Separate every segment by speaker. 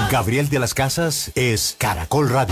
Speaker 1: Gabriel de las Casas es Caracol Radio.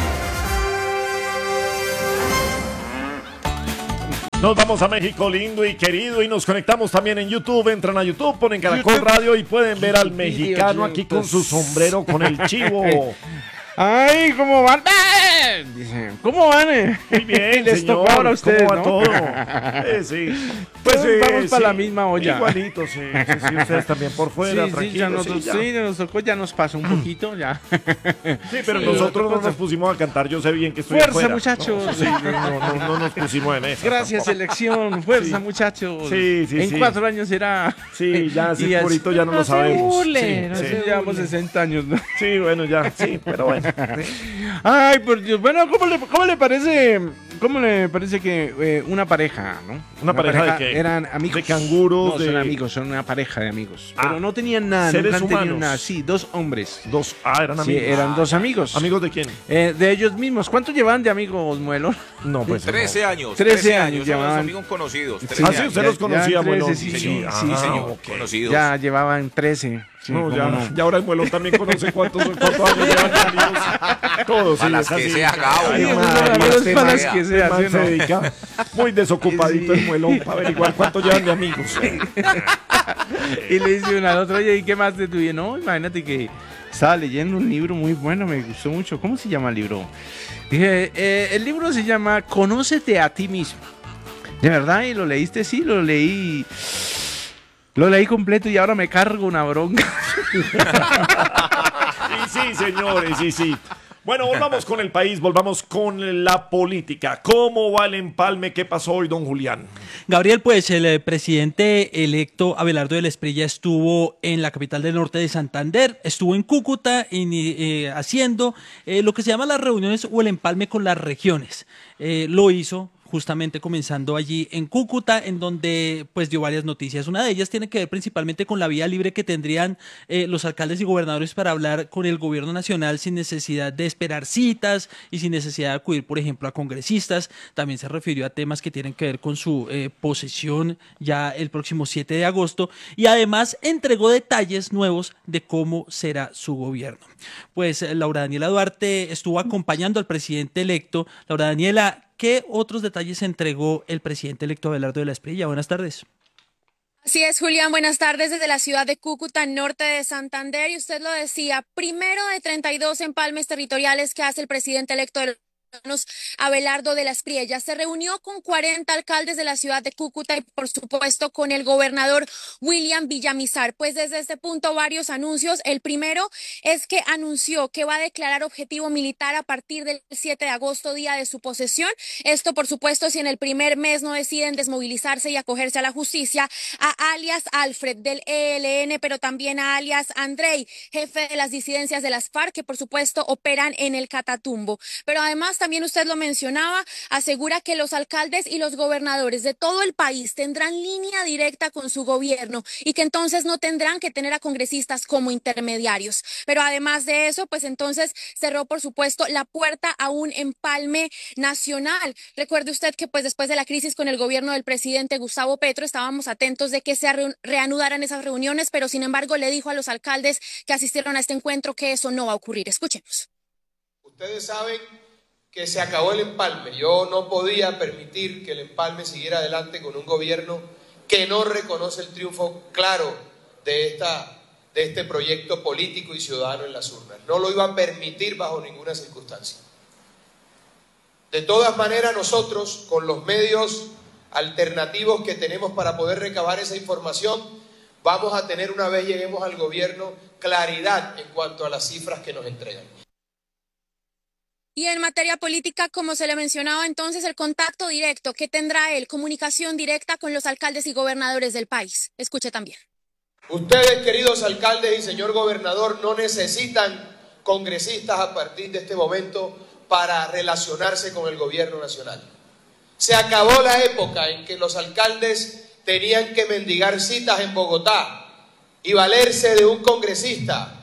Speaker 2: Nos vamos a México lindo y querido y nos conectamos también en YouTube. Entran a YouTube, ponen Caracol Radio y pueden ver al mexicano aquí con su sombrero con el chivo.
Speaker 3: Ay, ¿cómo van? Dice, ¿cómo van?
Speaker 2: Muy bien,
Speaker 3: les
Speaker 2: señor.
Speaker 3: tocó ahora a ustedes,
Speaker 2: ¿Cómo va
Speaker 3: ¿no?
Speaker 2: todo? Sí. Pues
Speaker 3: vamos para la misma olla.
Speaker 2: Igualito, sí, ustedes también por fuera,
Speaker 3: Sí,
Speaker 2: tranquilos.
Speaker 3: ya nos tocó, ya nos pasó un poquito, ya.
Speaker 2: Sí, pero nosotros no nos pusimos a cantar, yo sé bien que estoy
Speaker 3: fuerza,
Speaker 2: afuera.
Speaker 3: muchachos.
Speaker 2: No nos pusimos en eso.
Speaker 3: Gracias, selección, fuerza, muchachos.
Speaker 2: Sí.
Speaker 3: En 4 años será.
Speaker 2: Sí, ya, si es purito ya no lo sabemos.
Speaker 3: Llevamos 60 años, ¿no?
Speaker 2: Sí, bueno, ya, sí, pero bueno.
Speaker 3: Ay, por Dios. Bueno, ¿cómo le parece que una pareja, ¿no?
Speaker 2: ¿Una pareja de qué?
Speaker 3: Eran amigos.
Speaker 2: De canguros.
Speaker 3: No, son amigos, son una pareja de amigos. Pero no tenían nada,
Speaker 2: seres
Speaker 3: nunca
Speaker 2: humanos.
Speaker 3: Tenían nada. Sí, 2 hombres.
Speaker 2: Eran amigos.
Speaker 3: Sí, eran 2 amigos.
Speaker 2: ¿Amigos de quién?
Speaker 3: De ellos mismos. ¿Cuánto llevan de amigos, Muelo?
Speaker 2: No, pues
Speaker 4: 13 años.
Speaker 3: 13 años
Speaker 4: Son los
Speaker 3: llevaban.
Speaker 4: amigos conocidos.
Speaker 2: Sí, usted los conocía, Muelo.
Speaker 3: Sí,
Speaker 4: señor. Conocidos.
Speaker 3: Ya llevaban 13. Sí,
Speaker 2: no, ya ahora el Muelo también conoce cuántos años llevan de amigos. Todos.
Speaker 4: Para las que sea, Gabo.
Speaker 3: Para las que sea.
Speaker 2: Se dedica muy desocupadito el Muelón para averiguar cuánto llevan de amigos.
Speaker 3: Y le dice una al otra, oye, ¿y qué más te tuvieron? No, imagínate que estaba leyendo un libro muy bueno, me gustó mucho. ¿Cómo se llama el libro? Dije, el libro se llama Conócete a ti mismo. ¿De verdad? ¿Y lo leíste? Sí, lo leí. Lo leí completo y ahora me cargo una bronca.
Speaker 2: Y sí, señores, sí. Bueno, volvamos con el país, volvamos con la política. ¿Cómo va el empalme? ¿Qué pasó hoy, don Julián?
Speaker 5: Gabriel, pues el presidente electo Abelardo del Esprilla estuvo en la capital del norte de Santander, estuvo en Cúcuta haciendo lo que se llama las reuniones o el empalme con las regiones. Lo hizo justamente comenzando allí en Cúcuta, en donde pues dio varias noticias. Una de ellas tiene que ver principalmente con la vía libre que tendrían los alcaldes y gobernadores para hablar con el gobierno nacional sin necesidad de esperar citas y sin necesidad de acudir, por ejemplo, a congresistas. También se refirió a temas que tienen que ver con su posesión ya el próximo 7 de agosto y además entregó detalles nuevos de cómo será su gobierno. Pues Laura Daniela Duarte estuvo acompañando al presidente electo. Laura Daniela, ¿qué otros detalles entregó el presidente electo Abelardo de la Espriella? Buenas tardes.
Speaker 6: Así es, Julián, buenas tardes desde la ciudad de Cúcuta, norte de Santander, y usted lo decía, primero de 32 empalmes territoriales que hace el presidente electo del Abelardo de la Espriella. Se reunió con 40 alcaldes de la ciudad de Cúcuta y por supuesto con el gobernador William Villamizar. Pues desde este punto varios anuncios. El primero es que anunció que va a declarar objetivo militar a partir del 7 de agosto, día de su posesión. Esto por supuesto si en el primer mes no deciden desmovilizarse y acogerse a la justicia, a alias Alfred del ELN, pero también a alias Andrei, jefe de las disidencias de las FARC, que por supuesto operan en el Catatumbo. Pero además también usted lo mencionaba, asegura que los alcaldes y los gobernadores de todo el país tendrán línea directa con su gobierno y que entonces no tendrán que tener a congresistas como intermediarios. Pero además de eso, pues entonces cerró por supuesto la puerta a un empalme nacional. Recuerde usted que pues después de la crisis con el gobierno del presidente Gustavo Petro estábamos atentos de que se reanudaran esas reuniones, pero sin embargo le dijo a los alcaldes que asistieron a este encuentro que eso no va a ocurrir. Escuchemos.
Speaker 7: Ustedes saben que se acabó el empalme. Yo no podía permitir que el empalme siguiera adelante con un gobierno que no reconoce el triunfo claro de este proyecto político y ciudadano en las urnas. No lo iba a permitir bajo ninguna circunstancia. De todas maneras, nosotros, con los medios alternativos que tenemos para poder recabar esa información, vamos a tener, una vez lleguemos al gobierno, claridad en cuanto a las cifras que nos entregan.
Speaker 6: Y en materia política, como se le mencionaba entonces, el contacto directo que tendrá él, comunicación directa con los alcaldes y gobernadores del país. Escuche también.
Speaker 7: Ustedes, queridos alcaldes y señor gobernador, no necesitan congresistas a partir de este momento para relacionarse con el gobierno nacional. Se acabó la época en que los alcaldes tenían que mendigar citas en Bogotá y valerse de un congresista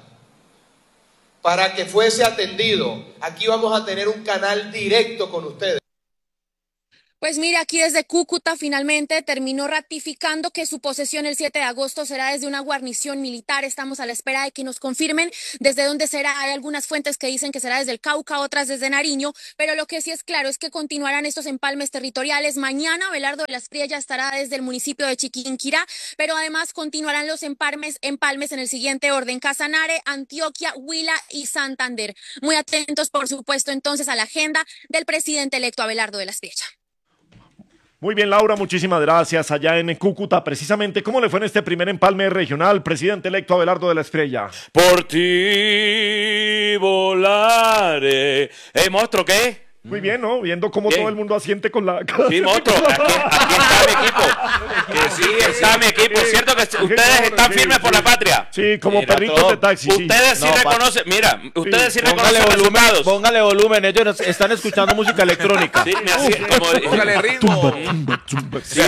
Speaker 7: para que fuese atendido. Aquí vamos a tener un canal directo con ustedes.
Speaker 6: Pues mire, aquí desde Cúcuta finalmente terminó ratificando que su posesión el 7 de agosto será desde una guarnición militar. Estamos a la espera de que nos confirmen desde dónde será. Hay algunas fuentes que dicen que será desde el Cauca, otras desde Nariño, pero lo que sí es claro es que continuarán estos empalmes territoriales. Mañana Abelardo de la Espriella ya estará desde el municipio de Chiquinquirá, pero además continuarán los empalmes en el siguiente orden: Casanare, Antioquia, Huila y Santander. Muy atentos, por supuesto, entonces a la agenda del presidente electo Abelardo de la Espriella.
Speaker 2: Muy bien, Laura, muchísimas gracias. Allá en Cúcuta, precisamente, ¿cómo le fue en este primer empalme regional, presidente electo Abelardo de la Espriella?
Speaker 8: Por ti volaré. Monstruo, ¿qué?
Speaker 2: Muy bien, ¿no? Viendo cómo todo el mundo asiente con la...
Speaker 8: Sí, monstruo, aquí está mi equipo. Que sí, está mi equipo. Es cierto que ustedes están firmes por la patria.
Speaker 2: Sí, como perritos de taxi.
Speaker 8: Ustedes sí reconocen, mira, ustedes sí reconocen resultados.
Speaker 9: Póngale volumen, ellos están escuchando música electrónica.
Speaker 8: Sí, póngale ritmo. Sí,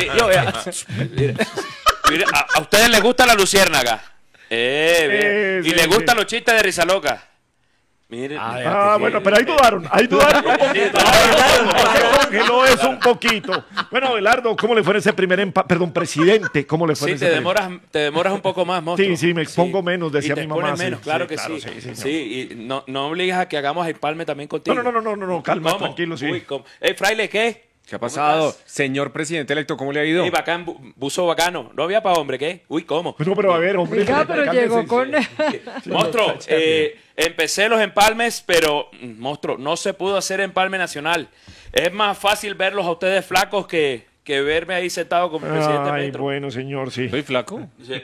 Speaker 8: mira, a ustedes les gusta la luciérnaga. Y les gustan los chistes de risa loca. Miren,
Speaker 2: bueno, pero ahí dudaron un poquito. Congeló eso un poquito. Bueno, Abelardo, ¿cómo le fue en ese primer presidente, ¿cómo le fue en ese
Speaker 8: te demoras un poco más, monstruo.
Speaker 2: Sí, me expongo menos, decía mi mamá.
Speaker 8: Menos, claro que sí. Sí, y no obligas a que hagamos empalme también contigo.
Speaker 2: No, calma,
Speaker 8: ¿Cómo?
Speaker 2: tranquilo, sí.
Speaker 8: Uy, ¿cómo? Fraile, ¿qué?
Speaker 9: ¿Qué ha pasado? Señor presidente electo, ¿cómo le ha ido?
Speaker 8: Bacán, buzo bacano. No había para hombre, ¿qué? Uy, ¿cómo?
Speaker 2: No, pero a ver, hombre.
Speaker 10: Oiga, pero llegó con...
Speaker 8: Monstruo, empecé los empalmes, pero, monstruo, no se pudo hacer empalme nacional. Es más fácil verlos a ustedes flacos que verme ahí sentado como presidente Petro.
Speaker 2: Bueno, señor, sí.
Speaker 9: ¿Soy flaco?
Speaker 8: Sí.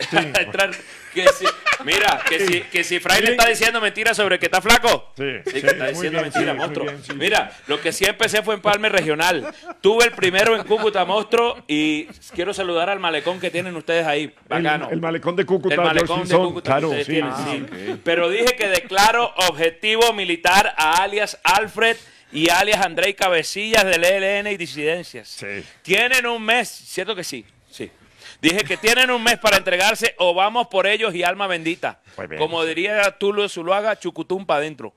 Speaker 8: Mira, que si Fraile está diciendo mentiras sobre que está flaco. Sí, que está diciendo mentiras, monstruo. Mira, lo que sí empecé fue empalme regional. Tuve el primero en Cúcuta, monstruo, y quiero saludar al malecón que tienen ustedes ahí. Bacano.
Speaker 2: El malecón de Cúcuta.
Speaker 8: El malecón de Cúcuta.
Speaker 2: Claro, sí.
Speaker 8: Okay. Pero dije que declaro objetivo militar a alias Alfred y alias Andrei Cabecillas del ELN y disidencias. Sí. Tienen un mes, ¿cierto que sí? Sí. Dije que tienen un mes para entregarse o vamos por ellos y alma bendita. Como diría Tulio Zuluaga, chucutum para adentro.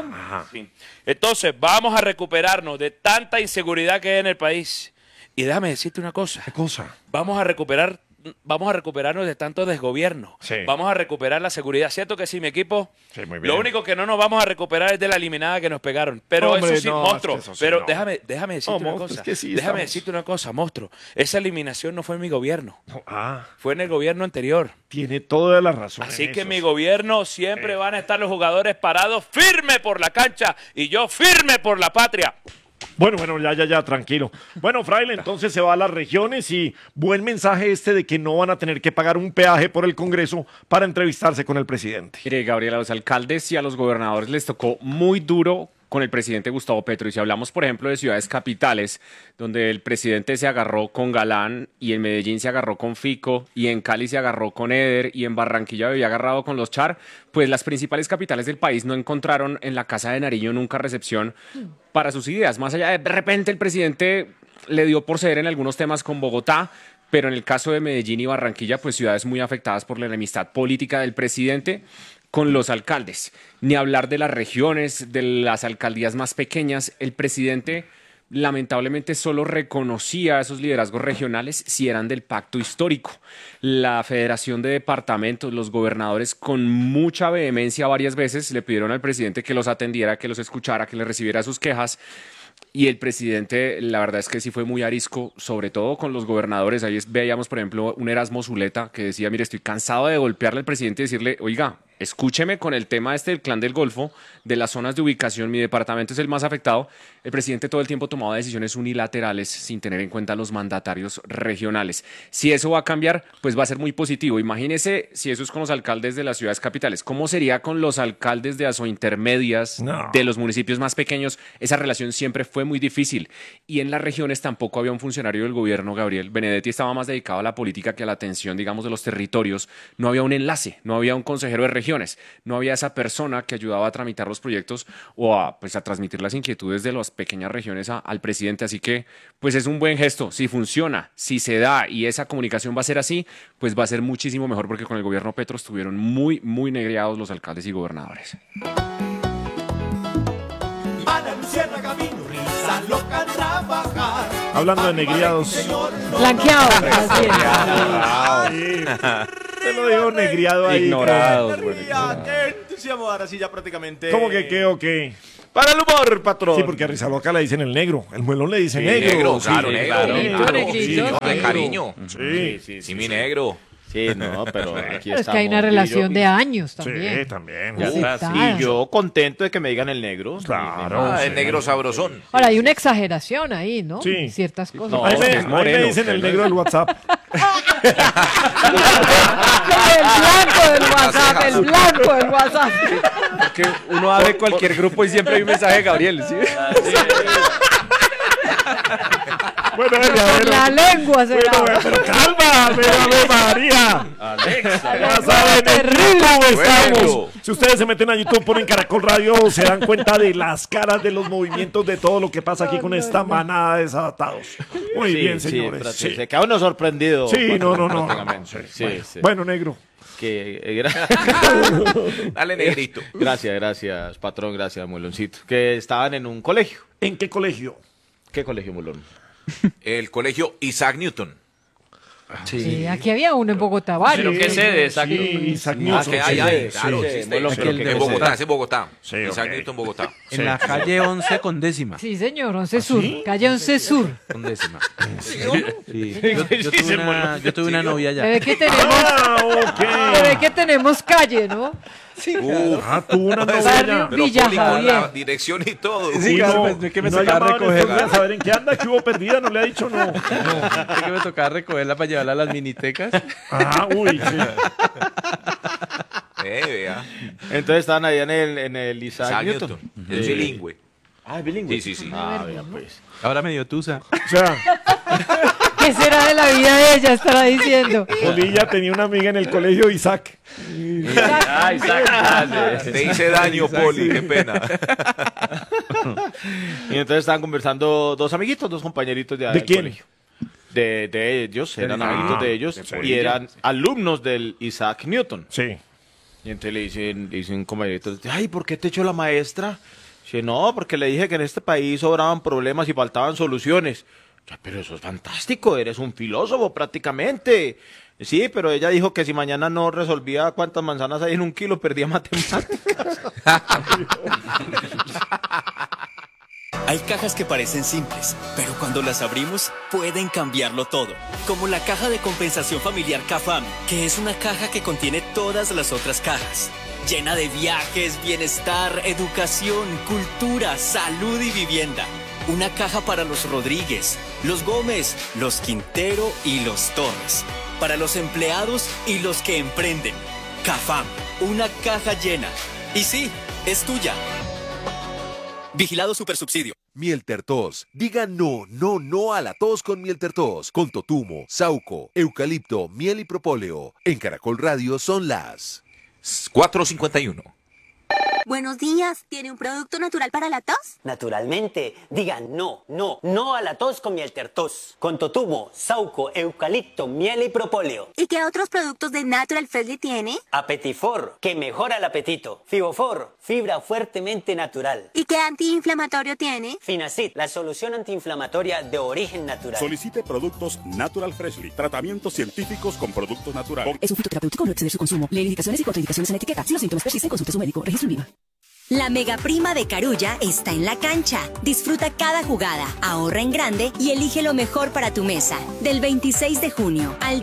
Speaker 8: Sí. Entonces, vamos a recuperarnos de tanta inseguridad que hay en el país. Y déjame decirte una cosa.
Speaker 2: ¿Qué cosa?
Speaker 8: Vamos a recuperarnos de tanto desgobierno. Sí. Vamos a recuperar la seguridad. ¿Cierto que sí, mi equipo? Sí, muy bien. Lo único que no nos vamos a recuperar es de la eliminada que nos pegaron. Pero hombre, eso sí, monstruo. Pero no. déjame decirte una cosa. Déjame decirte una cosa, monstruo. Esa eliminación no fue en mi gobierno. Fue en el gobierno anterior.
Speaker 2: Tiene toda la razón.
Speaker 8: Así que en mi gobierno siempre van a estar los jugadores parados firme por la cancha y yo firme por la patria.
Speaker 2: Bueno, ya, tranquilo. Bueno, Fraile, entonces se va a las regiones y buen mensaje de que no van a tener que pagar un peaje por el Congreso para entrevistarse con el presidente.
Speaker 9: Mire, Gabriel, a los alcaldes y a los gobernadores les tocó muy duro con el presidente Gustavo Petro. Y si hablamos, por ejemplo, de ciudades capitales, donde el presidente se agarró con Galán, y en Medellín se agarró con Fico, y en Cali se agarró con Eder, y en Barranquilla había agarrado con los Char, pues las principales capitales del país no encontraron en la Casa de Nariño nunca recepción para sus ideas. Más allá de repente el presidente le dio por ceder en algunos temas con Bogotá, pero en el caso de Medellín y Barranquilla, pues ciudades muy afectadas por la enemistad política del presidente con los alcaldes. Ni hablar de las regiones, de las alcaldías más pequeñas. El presidente lamentablemente solo reconocía a esos liderazgos regionales si eran del pacto histórico. La Federación de Departamentos, los gobernadores con mucha vehemencia varias veces le pidieron al presidente que los atendiera, que los escuchara, que le recibiera sus quejas. Y el presidente, la verdad es que sí fue muy arisco, sobre todo con los gobernadores. Ahí veíamos, por ejemplo, un Erasmo Zuleta que decía, mire, estoy cansado de golpearle al presidente y decirle, oiga, escúcheme con el tema del Clan del Golfo, de las zonas de ubicación, mi departamento es el más afectado. El presidente todo el tiempo tomaba decisiones unilaterales sin tener en cuenta los mandatarios regionales. Si eso va a cambiar, pues va a ser muy positivo. Imagínese si eso es con los alcaldes de las ciudades capitales. ¿Cómo sería con los alcaldes de asointermedias, de los municipios más pequeños? Esa relación siempre fue muy difícil. Y en las regiones tampoco había un funcionario del gobierno, Gabriel. Benedetti estaba más dedicado a la política que a la atención, digamos, de los territorios. No había un enlace, no había un consejero de regiones, no había esa persona que ayudaba a tramitar los proyectos o a transmitir las inquietudes de las pequeñas regiones al presidente. Así que pues es un buen gesto. Si funciona, si se da y esa comunicación va a ser así, pues va a ser muchísimo mejor, porque con el gobierno Petro estuvieron muy negreados los alcaldes y gobernadores.
Speaker 1: A la luciérnaga vino risa
Speaker 10: loca trabajar.
Speaker 2: Hablando de negriados.
Speaker 11: Blanqueado. Así es.
Speaker 2: Te lo digo negriado ahí.
Speaker 9: Ignorados.
Speaker 10: Qué entusiasmo, ahora sí ya prácticamente.
Speaker 2: ¿Cómo que qué o qué?
Speaker 10: Para el humor, patrón.
Speaker 2: Sí, porque a Rizaloca le dicen el negro. El muelón le dice
Speaker 4: Sí,
Speaker 2: negro.
Speaker 4: claro, negro.
Speaker 11: Negrito.
Speaker 4: De cariño.
Speaker 2: Sí,
Speaker 4: mi negro.
Speaker 10: Sí, no, pero aquí
Speaker 11: Pero es que hay una relación de años también.
Speaker 2: Sí, también.
Speaker 10: Y yo contento de que me digan el negro.
Speaker 2: Claro.
Speaker 4: El negro sabrosón.
Speaker 11: Ahora, hay una exageración ahí, ¿no?
Speaker 2: Sí.
Speaker 11: Ciertas cosas.
Speaker 10: No,
Speaker 2: Ahí
Speaker 10: es
Speaker 2: me dicen el negro del WhatsApp.
Speaker 11: El blanco del WhatsApp.
Speaker 9: Que uno abre cualquier grupo y siempre hay un mensaje de Gabriel, ¿sí?
Speaker 2: Bueno,
Speaker 11: Con la lengua será.
Speaker 2: pero calma, Ave María.
Speaker 9: Alexa.
Speaker 2: Ya saben, en YouTube estamos. Si ustedes se meten a YouTube, ponen Caracol Radio, se dan cuenta de las caras, de los movimientos, de todo lo que pasa aquí con esta manada de desadaptados. Muy bien, señores. Sí.
Speaker 10: Se queda uno sorprendido.
Speaker 2: Sí, no.
Speaker 10: Prácticamente. Sí.
Speaker 2: Bueno, negro.
Speaker 4: Dale, negrito.
Speaker 10: Gracias, patrón, gracias, Muloncito. Que estaban en un colegio.
Speaker 2: ¿En qué colegio?
Speaker 10: ¿Qué colegio, Mulón?
Speaker 4: El colegio Isaac Newton.
Speaker 11: Sí, aquí había uno en Bogotá, varios.
Speaker 8: ¿Pero qué sede? Isaac
Speaker 2: Isaac Newton.
Speaker 4: Que hay, claro,
Speaker 10: sí,
Speaker 4: existe.
Speaker 10: Mulón,
Speaker 4: Pero
Speaker 10: que
Speaker 4: en Bogotá, es en Bogotá.
Speaker 2: Sí,
Speaker 4: Isaac
Speaker 2: ok.
Speaker 4: Newton, Bogotá.
Speaker 3: En la calle 11 con décima.
Speaker 11: Sí, señor, 11 Sur. Calle 11 Sur.
Speaker 3: Con décima. Sí. Yo tuve una novia
Speaker 11: Se
Speaker 3: allá.
Speaker 11: ve que tenemos calle, ¿no?
Speaker 2: Tuvo una
Speaker 11: Barrio
Speaker 2: novela.
Speaker 4: Pero
Speaker 11: Villa
Speaker 4: Poli, con
Speaker 11: Javier.
Speaker 4: la dirección y todo.
Speaker 3: Sí, claro, pues, que me
Speaker 2: no ha
Speaker 3: tocaba
Speaker 2: llamado en estos
Speaker 3: recogerla.
Speaker 2: días a ver en qué anda, que hubo perdida, no le ha dicho no.
Speaker 3: Que me tocaba recogerla para llevarla a las minitecas.
Speaker 2: Uy, sí.
Speaker 4: Vea.
Speaker 10: Entonces estaban allá en el Isaac
Speaker 4: Isaac
Speaker 10: Newton.
Speaker 4: Newton. Es bilingüe.
Speaker 10: Ah, ¿es bilingüe?
Speaker 4: Sí.
Speaker 10: Vea, pues.
Speaker 3: Ahora me dio tusa.
Speaker 2: O sea,
Speaker 11: ¿Qué será de la vida de ella? Estará diciendo.
Speaker 2: Polilla tenía una amiga en el colegio, Isaac.
Speaker 3: Ay,
Speaker 4: Te hice daño, Poli, qué pena.
Speaker 10: Y entonces estaban conversando dos amiguitos, dos compañeritos
Speaker 2: ¿De
Speaker 10: del
Speaker 2: quién?
Speaker 10: colegio. De ellos, eran amiguitos de ellos
Speaker 2: de
Speaker 10: y eran alumnos del Isaac Newton.
Speaker 2: Sí.
Speaker 10: Y entonces le dicen un compañerito, ay, ¿por qué te echó la maestra? Dice, no, porque le dije que en este país sobraban problemas y faltaban soluciones. Ya, pero eso es fantástico, eres un filósofo prácticamente. Sí, pero ella dijo que si mañana no resolvía cuántas manzanas hay en un kilo, perdía matemáticas.
Speaker 12: Hay cajas que parecen simples, pero cuando las abrimos pueden cambiarlo todo. Como la caja de compensación familiar CAFAM, que es una caja que contiene todas las otras cajas. Llena de viajes, bienestar, educación, cultura, salud y vivienda. Una caja para los Rodríguez, los Gómez, los Quintero y los Torres. Para los empleados y los que emprenden. CAFAM, una caja llena. Y sí, es tuya. Vigilado Supersubsidio.
Speaker 13: Miel Tertos. Diga no a la tos con Miel Tertos. Con totumo, sauco, eucalipto, miel y propóleo. En Caracol Radio son las
Speaker 4: 4:51.
Speaker 14: Buenos días, ¿tiene un producto natural para la tos?
Speaker 15: Naturalmente, diga no a la tos con Miel Tertos. Con totumo, sauco, eucalipto, miel y propóleo.
Speaker 14: ¿Y qué otros productos de Natural Freshly tiene?
Speaker 15: Apetifor, que mejora el apetito. Fibofor, fibra fuertemente natural.
Speaker 14: ¿Y qué antiinflamatorio tiene?
Speaker 15: Finacid, la solución antiinflamatoria de origen natural.
Speaker 16: Solicite productos Natural Freshly. Tratamientos científicos con productos naturales.
Speaker 17: Es un fitoterapéutico, no exceder su consumo. Lee indicaciones y contraindicaciones en etiqueta. Si los síntomas persisten, consulte a su médico. Registro en Viva.
Speaker 18: La Mega Prima de Carulla está en la cancha. Disfruta cada jugada, ahorra en grande y elige lo mejor para tu mesa. Del 26 de junio al